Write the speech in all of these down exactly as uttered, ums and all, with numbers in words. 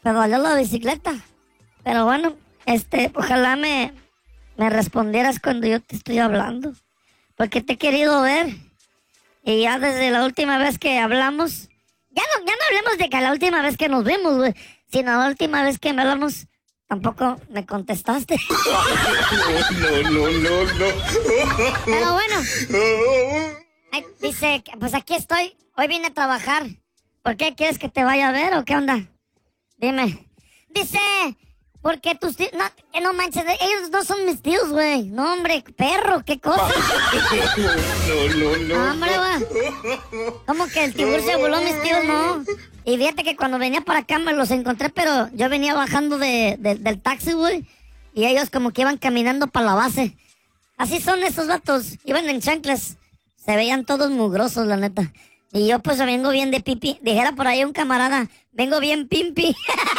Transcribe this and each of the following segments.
pedaleó la bicicleta. Pero bueno, este, ojalá me, me respondieras cuando yo te estoy hablando. Porque te he querido ver. Y ya desde la última vez que hablamos, ya no, ya no hablemos de que la última vez que nos vimos, güey, sino la última vez que me hablamos, tampoco me contestaste. No, no, no, no. Pero bueno, ay, dice, pues aquí estoy, hoy vine a trabajar. ¿Por qué quieres que te vaya a ver o qué onda? Dime. Dice, porque tus tíos, no, que no manches, ellos no son mis tíos, güey. No, hombre, perro, qué cosa. No, no, no. Hombre, güey. ¿Cómo que el tiburón se voló mis tíos? No. Y fíjate que cuando venía para acá me los encontré, pero yo venía bajando de, de, del taxi, güey. Y ellos como que iban caminando para la base. Así son esos vatos. Iban en chanclas. Se veían todos mugrosos, la neta. Y yo pues vengo bien de pipi. Dijera por ahí un camarada, vengo bien pimpi.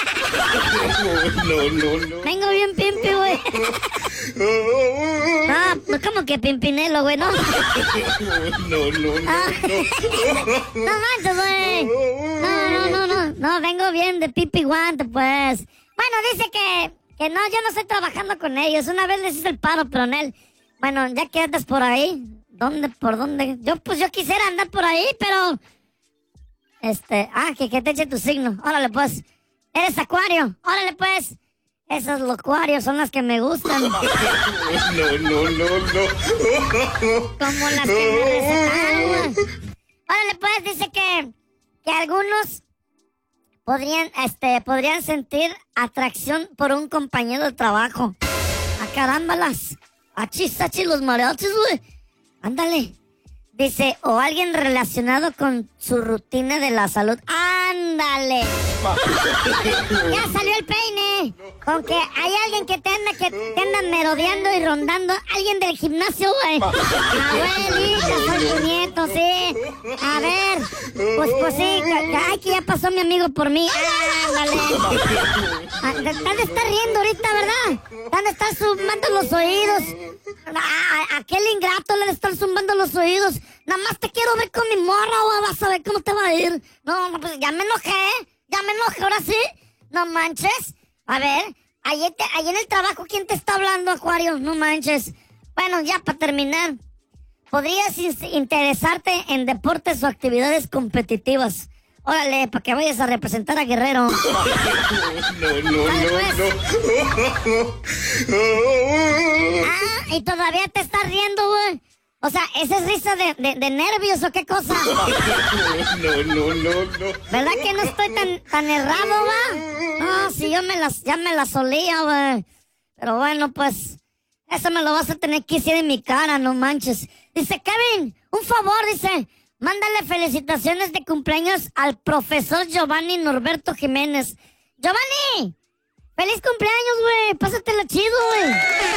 No, no, no. Vengo bien pimpi, güey. Ah, pues como que pimpinelo, güey, ¿no? No, no, no, Ah. no. No manches, güey. No, no, no, no. No, vengo bien de pipi guante, pues. Bueno, dice que, que no, yo no estoy trabajando con ellos. Una vez les hice el paro, pero en él. Bueno, ya que andas por ahí. ¿Dónde, por dónde? Yo, pues yo quisiera andar por ahí, pero... Este, ah, que, que te eche tu signo. Órale, pues. ¿Eres acuario? Órale, pues. Esos locuarios son las que me gustan. No, no, no, no. Como las que me recetaron, güey. Órale, pues, dice que, que algunos podrían, este, podrían sentir atracción por un compañero de trabajo. ¡A carámbalas! ¡Achis, achis, los mariachis, güey! Ándale. Dice, o alguien relacionado con su rutina de la salud. ¡Ándale! Ya salió el peine. Con que hay alguien que te anda, que te anda merodeando y rondando. Alguien del gimnasio, güey. Abuelita, soy tu nieto, sí. A ver. Pues, pues sí. que- Ay, que ya pasó mi amigo por mí. Ándale. Ah, Te te han de estar riendo ahorita, ¿verdad? Te han de estar zumbando los oídos. A, a- aquel ingrato le han de estar zumbando los oídos. Nada más te quiero ver con mi morra, güey. Vas a ver cómo te va a ir. No, no, pues ya me enojé. Ya me enojé, ahora sí. No manches. A ver, ahí, te- ahí en el trabajo, ¿quién te está hablando, Acuario? No manches. Bueno, ya para terminar. ¿Podrías in- interesarte en deportes o actividades competitivas? Órale, para que vayas a representar a Guerrero. No, no, no, no. Ah, y todavía te estás riendo, güey. O sea, ¿esa es risa de, de, de nervios o qué cosa? No, no, no, no. ¿Verdad que no estoy tan, tan errado, va? No, si yo me las, ya me las solía, güey. Pero bueno, pues, eso me lo vas a tener que decir en mi cara, no manches. Dice, Kevin, un favor, dice, mándale felicitaciones de cumpleaños al profesor Giovanni Norberto Jiménez. ¡Giovanni! ¡Feliz cumpleaños, güey! Pásatela chido, güey.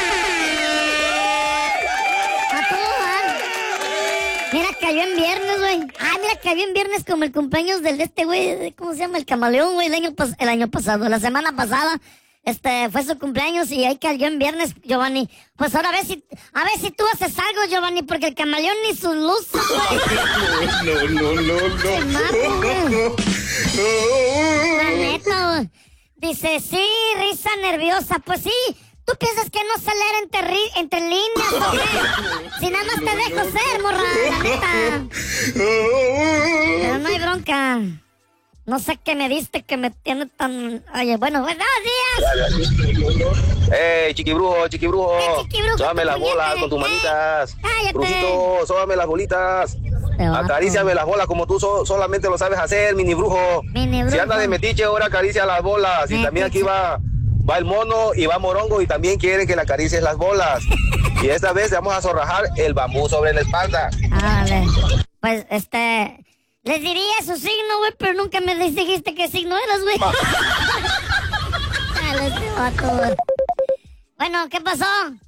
A todo dar. Mira, cayó en viernes, güey. Ah, mira, cayó en viernes como el cumpleaños del de este güey. ¿Cómo se llama? El camaleón, güey. El año, pas- el año pasado, la semana pasada. Este, fue su cumpleaños y ahí cayó en viernes, Giovanni. Pues ahora a ver si, a ver si tú haces algo, Giovanni, porque el camaleón ni sus luces, güey. No, no, no, Se no. mata, güey. La neta, güey. Dice, sí, risa nerviosa. Pues sí, ¿tú piensas que no sé leer entre, ri- entre líneas o qué? Si nada más te dejo ser, morra, la neta. Pero no hay bronca. No sé qué me diste que me tiene tan... Oye, bueno, buenos días. ¡Ey, chiquibrujo, chiquibrujo! ¡Eh, chiquibrujo, Sóbame tu las bolas puñete! con tus ¡Eh, manitas. cállate! Brujito, sóbame las bolitas. Te vato. Acaríciame las bolas como tú so- solamente lo sabes hacer, mini brujo. Mini Si brujo. andas de metiche, ahora acaricia las bolas. Y también aquí Metiche. va, va el mono y va Morongo y también quieren que le acaricies las bolas. Y esta vez vamos a zorrajar el bambú sobre la espalda. Vale. Pues, este... Les diría su signo, güey, pero nunca me dijiste qué signo eras, güey. Dale, este vato, güey. Bueno, ¿qué pasó?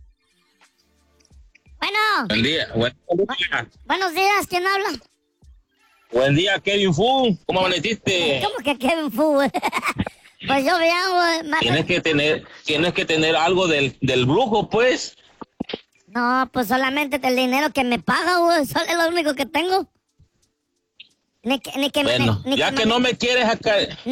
Bueno, Buen día, buen día. buenos días, ¿quién habla? Buen día, Kevin Fu. ¿Cómo amaneciste? ¿Cómo que Kevin Fu, güey? Pues yo vean, güey. ma- Tienes que tener, tienes que tener algo del, del brujo, pues. No, pues solamente el dinero que me paga, güey. Solo es lo único que tengo. Ni que, ni que Bueno, me, ni ya que que me- no me quieres acá,